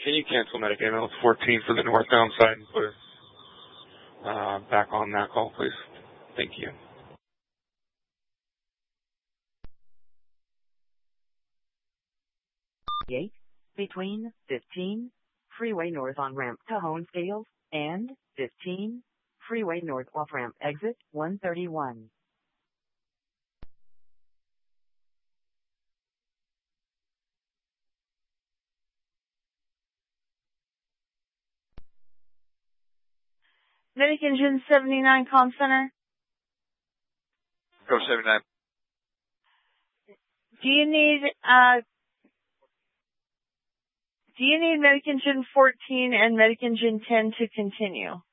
Can you cancel Medicaid Miles 14 for the northbound side and put us back on that call, please? Thank you. Between 15 Freeway North on ramp to Honesdale and 15 Freeway North off ramp exit 131. Medic Engine 79 Comm Center. Go 79. Do you need Medic Engine 14 and Medic Engine 10 to continue?